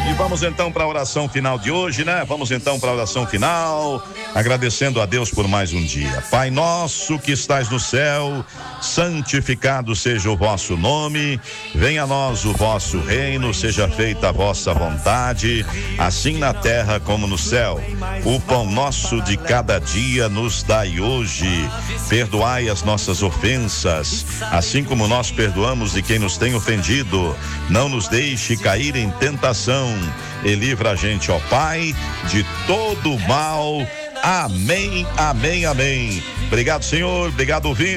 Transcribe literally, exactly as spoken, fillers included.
E vamos então para a oração final de hoje, né? Vamos então para a oração final, agradecendo a Deus por mais um dia. Pai nosso que estás no céu, santificado seja o vosso nome, venha a nós o vosso reino, seja feita a vossa vontade, assim na terra como no céu. O pão nosso de cada dia nos dai hoje, perdoai as nossas ofensas, assim como nós perdoamos de quem nos tem ofendido, não nos deixe cair em tentação, e livra a gente, ó Pai, de todo mal. Amém, amém, amém. Obrigado, Senhor, obrigado, ouvinte.